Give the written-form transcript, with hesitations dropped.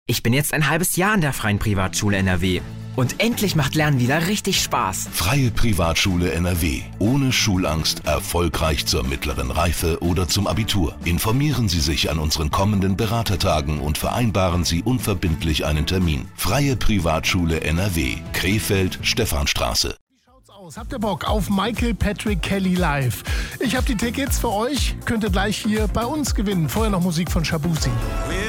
Ich bin jetzt ein halbes Jahr an der Freien Privatschule NRW. Und endlich macht Lernen wieder richtig Spaß. Freie Privatschule NRW. Ohne Schulangst, erfolgreich zur mittleren Reife oder zum Abitur. Informieren Sie sich an unseren kommenden Beratertagen und vereinbaren Sie unverbindlich einen Termin. Freie Privatschule NRW. Krefeld, Stephanstraße. Habt ihr Bock auf Michael Patrick Kelly live? Ich habe die Tickets für euch. Könnt ihr gleich hier bei uns gewinnen. Vorher noch Musik von Shabuzi.